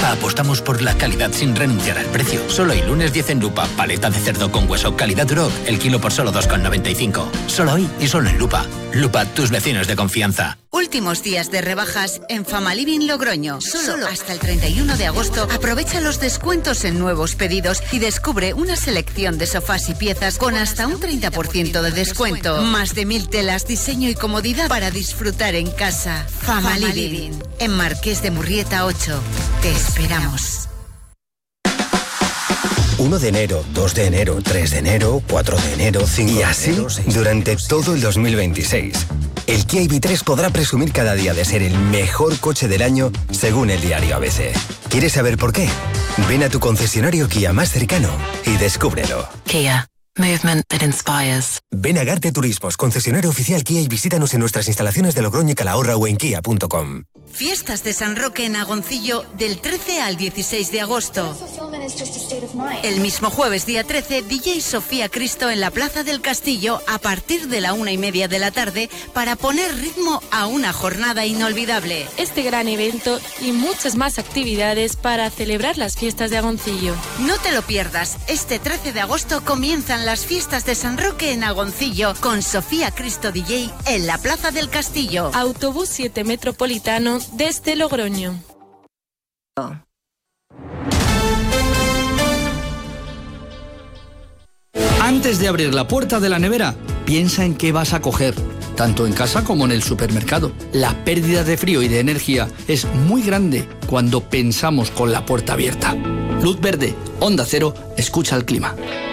Lupa apostamos por la calidad sin renunciar al precio. Solo hoy, lunes 10 en Lupa. Paleta de cerdo con hueso calidad Duroc, el kilo por solo 2,95. Solo hoy y solo en Lupa. Lupa, tus vecinos de confianza. Últimos días de rebajas en Famaliving Logroño. Solo hasta el 31 de agosto aprovecha los descuentos en nuevos pedidos y descubre una selección de sofás y piezas con hasta un 30% de descuento. Más de 1000 telas, diseño y comodidad para disfrutar en casa. Famaliving. En Marqués de Murrieta 8. Te esperamos. 1 de enero, 2 de enero, 3 de enero, 4 de enero, 5 de enero... Y así, durante todo el 2026. El Kia EV3 podrá presumir cada día de ser el mejor coche del año, según el diario ABC. ¿Quieres saber por qué? Ven a tu concesionario Kia más cercano y descúbrelo. Kia. Movement that inspires. Ven a Garte Turismos, concesionario oficial Kia, y visítanos en nuestras instalaciones de Logroño y Calahorra o en kia.com. Fiestas de San Roque en Agoncillo del 13 al 16 de agosto. El mismo jueves, día 13, DJ Sofía Cristo en la Plaza del Castillo a partir de la 1:30 de la tarde para poner ritmo a una jornada inolvidable. Este gran evento y muchas más actividades para celebrar las fiestas de Agoncillo. No te lo pierdas, este 13 de agosto comienzan las fiestas de San Roque en Agoncillo con Sofía Cristo DJ en la Plaza del Castillo. Autobús 7 Metropolitano desde Logroño. Antes de abrir la puerta de la nevera, piensa en qué vas a coger, tanto en casa como en el supermercado. La pérdida de frío y de energía es muy grande cuando pensamos con la puerta abierta. Luz verde, Onda Cero, escucha el clima.